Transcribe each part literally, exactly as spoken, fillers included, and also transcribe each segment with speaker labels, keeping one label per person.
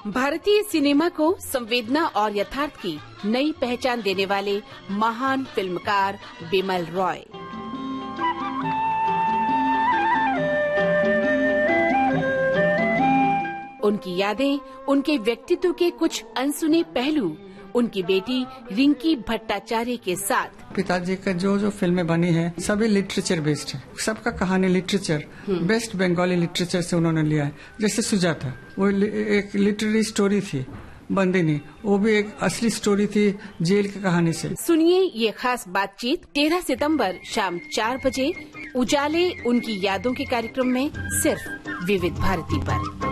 Speaker 1: भारतीय सिनेमा को संवेदना और यथार्थ की नई पहचान देने वाले महान फिल्मकार बिमल रॉय। उनकी यादें, उनके व्यक्तित्व के कुछ अनसुने पहलू, उनकी बेटी रिंकी भट्टाचार्य के साथ।
Speaker 2: पिताजी का जो जो फिल्में बनी है सभी लिटरेचर बेस्ड है, सबका कहानी लिटरेचर, बेस्ट बंगाली लिटरेचर से उन्होंने लिया है। जैसे सुजाता, वो एक लिटरेरी स्टोरी थी। बंदिनी, वो भी एक असली स्टोरी थी जेल की कहानी से।
Speaker 1: सुनिए ये खास बातचीत तेरह सितंबर शाम चार बजे उजाले उनकी यादों के कार्यक्रम में, सिर्फ विविध भारती पर।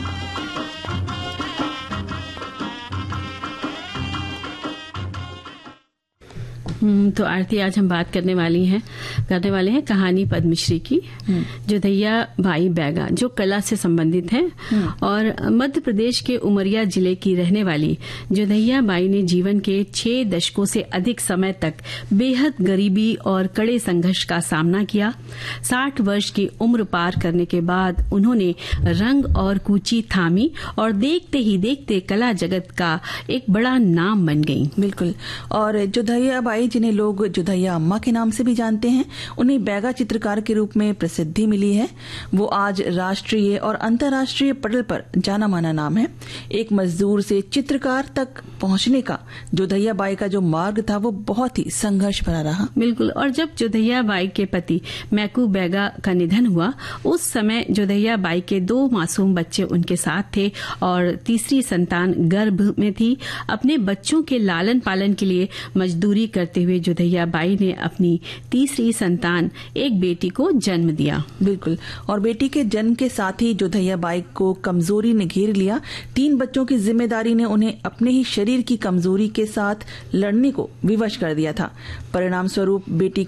Speaker 3: तो आरती, आज हम बात करने वाली हैं करने वाले हैं कहानी पद्मश्री की, जोधैया बाई बैगा, जो कला से संबंधित है। और मध्य प्रदेश के उमरिया जिले की रहने वाली जोधैया बाई ने जीवन के छह दशकों से अधिक समय तक बेहद गरीबी और कड़े संघर्ष का सामना किया। साठ वर्ष की उम्र पार करने के बाद उन्होंने रंग और कूची थामी और देखते ही देखते कला जगत का एक बड़ा नाम बन गई।
Speaker 4: बिल्कुल। और जोधैया बाई, जिन्हें लोग जोधैया अम्मा के नाम से भी जानते हैं, उन्हें बैगा चित्रकार के रूप में प्रसिद्धि मिली है। वो आज राष्ट्रीय और अंतर्राष्ट्रीय पटल पर जाना माना नाम है। एक मजदूर से चित्रकार तक पहुंचने का जोधैया बाई का जो मार्ग था वो बहुत ही संघर्ष भरा रहा।
Speaker 3: बिल्कुल। और जब जोधैया बाई के पति मैकू बैगा का निधन हुआ, उस समय जोधैया बाई के दो मासूम बच्चे उनके साथ थे और तीसरी संतान गर्भ में थी। अपने बच्चों के लालन पालन के लिए मजदूरी करते हुए जोधैया बाई ने अपनी तीसरी संतान, एक बेटी को जन्म दिया।
Speaker 4: बिल्कुल। और बेटी के जन्म के साथ ही जोधैया बाई को कमजोरी ने घेर लिया। तीन बच्चों की जिम्मेदारी ने उन्हें अपने ही शरीर की कमजोरी के साथ लड़ने को विवश कर दिया था। परिणाम स्वरूप बेटी